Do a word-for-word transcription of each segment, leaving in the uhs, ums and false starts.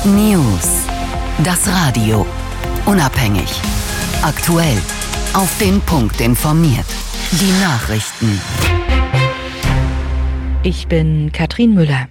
News. Das Radio. Unabhängig. Aktuell. Auf den Punkt informiert. Die Nachrichten. Ich bin Katrin Müller.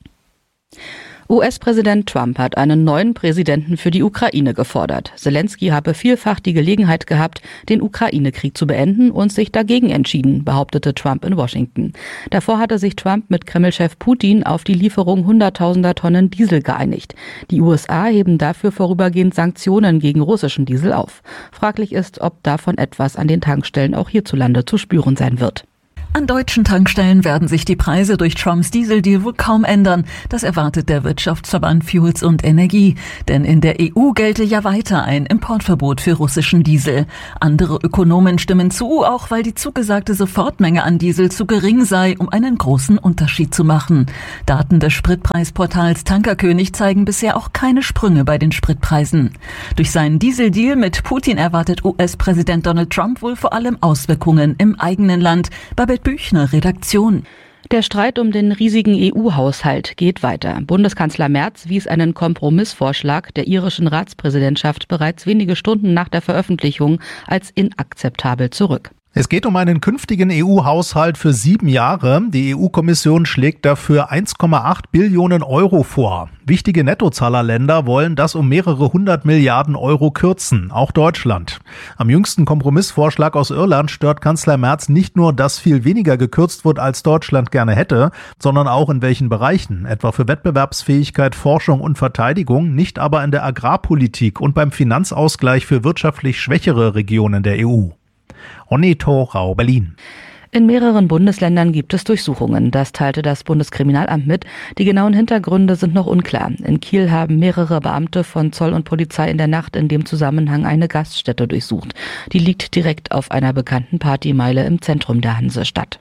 U S-Präsident Trump hat einen neuen Präsidenten für die Ukraine gefordert. Selenskyj habe vielfach die Gelegenheit gehabt, den Ukraine-Krieg zu beenden und sich dagegen entschieden, behauptete Trump in Washington. Davor hatte sich Trump mit Kreml-Chef Putin auf die Lieferung hunderttausender Tonnen Diesel geeinigt. Die U S A heben dafür vorübergehend Sanktionen gegen russischen Diesel auf. Fraglich ist, ob davon etwas an den Tankstellen auch hierzulande zu spüren sein wird. An deutschen Tankstellen werden sich die Preise durch Trumps Dieseldeal wohl kaum ändern. Das erwartet der Wirtschaftsverband Fuels und Energie. Denn in der E U gelte ja weiter ein Importverbot für russischen Diesel. Andere Ökonomen stimmen zu, auch weil die zugesagte Sofortmenge an Diesel zu gering sei, um einen großen Unterschied zu machen. Daten des Spritpreisportals Tankerkönig zeigen bisher auch keine Sprünge bei den Spritpreisen. Durch seinen Dieseldeal mit Putin erwartet U S-Präsident Donald Trump wohl vor allem Auswirkungen im eigenen Land. Babette Büchner, Redaktion. Der Streit um den riesigen E U-Haushalt geht weiter. Bundeskanzler Merz wies einen Kompromissvorschlag der irischen Ratspräsidentschaft bereits wenige Stunden nach der Veröffentlichung als inakzeptabel zurück. Es geht um einen künftigen E U-Haushalt für sieben Jahre. Die E U-Kommission schlägt dafür eins Komma acht Billionen Euro vor. Wichtige Nettozahlerländer wollen das um mehrere hundert Milliarden Euro kürzen, auch Deutschland. Am jüngsten Kompromissvorschlag aus Irland stört Kanzler Merz nicht nur, dass viel weniger gekürzt wird, als Deutschland gerne hätte, sondern auch in welchen Bereichen, etwa für Wettbewerbsfähigkeit, Forschung und Verteidigung, nicht aber in der Agrarpolitik und beim Finanzausgleich für wirtschaftlich schwächere Regionen der E U. Onneto Rau, Berlin. In mehreren Bundesländern gibt es Durchsuchungen. Das teilte das Bundeskriminalamt mit. Die genauen Hintergründe sind noch unklar. In Kiel haben mehrere Beamte von Zoll und Polizei in der Nacht in dem Zusammenhang eine Gaststätte durchsucht. Die liegt direkt auf einer bekannten Partymeile im Zentrum der Hansestadt.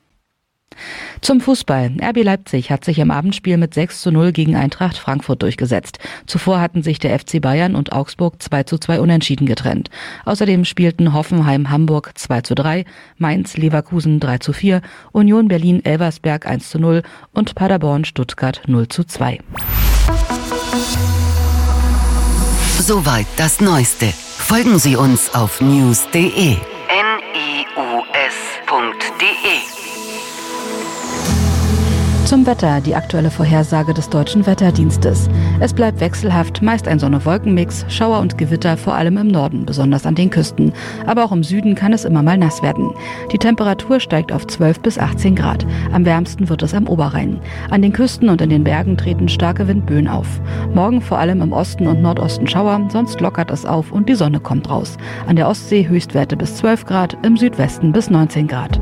Zum Fußball. R B Leipzig hat sich im Abendspiel mit sechs zu null gegen Eintracht Frankfurt durchgesetzt. Zuvor hatten sich der F C Bayern und Augsburg zwei zu zwei unentschieden getrennt. Außerdem spielten Hoffenheim Hamburg zwei zu drei, Mainz Leverkusen drei zu vier, Union Berlin Elversberg eins zu null und Paderborn Stuttgart null zu zwei. Soweit das Neueste. Folgen Sie uns auf news punkt de. N I U S punkt de. Zum Wetter, die aktuelle Vorhersage des Deutschen Wetterdienstes. Es bleibt wechselhaft, meist ein Sonne-Wolken-Mix, Schauer und Gewitter vor allem im Norden, besonders an den Küsten. Aber auch im Süden kann es immer mal nass werden. Die Temperatur steigt auf zwölf bis achtzehn Grad. Am wärmsten wird es am Oberrhein. An den Küsten und in den Bergen treten starke Windböen auf. Morgen vor allem im Osten und Nordosten Schauer, sonst lockert es auf und die Sonne kommt raus. An der Ostsee Höchstwerte bis zwölf Grad, im Südwesten bis neunzehn Grad.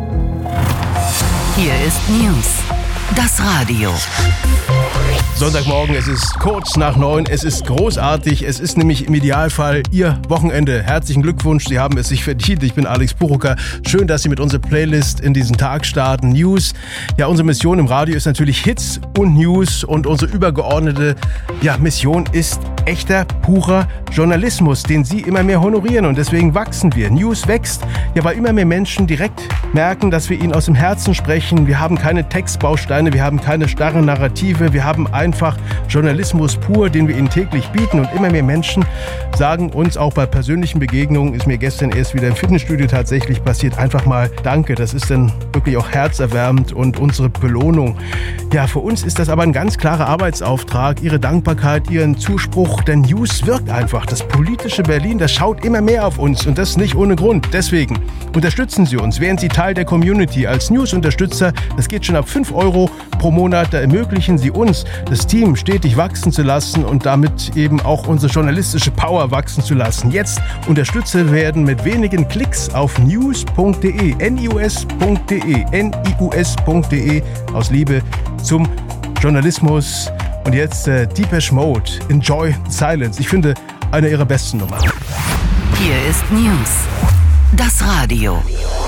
Hier ist News. Das Radio. Sonntagmorgen, es ist kurz nach neun, es ist großartig, es ist nämlich im Idealfall Ihr Wochenende. Herzlichen Glückwunsch, Sie haben es sich verdient. Ich bin Alex Buchucker. Schön, dass Sie mit unserer Playlist in diesen Tag starten. News. Ja, unsere Mission im Radio ist natürlich Hits und News und unsere übergeordnete ja, Mission ist echter, purer Journalismus, den Sie immer mehr honorieren und deswegen wachsen wir. News wächst, ja, weil immer mehr Menschen direkt merken, dass wir ihnen aus dem Herzen sprechen. Wir haben keine Textbausteine, wir haben keine starren Narrative, wir haben einfach Journalismus pur, den wir ihnen täglich bieten und immer mehr Menschen sagen uns auch bei persönlichen Begegnungen, ist mir gestern erst wieder im Fitnessstudio tatsächlich passiert, einfach mal Danke, das ist dann wirklich auch herzerwärmend und unsere Belohnung. Ja, für uns ist das aber ein ganz klarer Arbeitsauftrag, Ihre Dankbarkeit, Ihren Zuspruch, denn News wirkt einfach. Das politische Berlin, das schaut immer mehr auf uns und das nicht ohne Grund. Deswegen unterstützen Sie uns, werden Sie Teil der Community als News-Unterstützer. Das geht schon ab fünf Euro pro Monat. Da ermöglichen Sie uns, das Team stetig wachsen zu lassen und damit eben auch unsere journalistische Power wachsen zu lassen. Jetzt Unterstützer werden mit wenigen Klicks auf news punkt de, N I U S punkt de, N I U S punkt de aus Liebe zum Journalismus. Und jetzt äh, Depeche Mode, Enjoy Silence. Ich finde, eine ihrer besten Nummern. Hier ist News. Das Radio.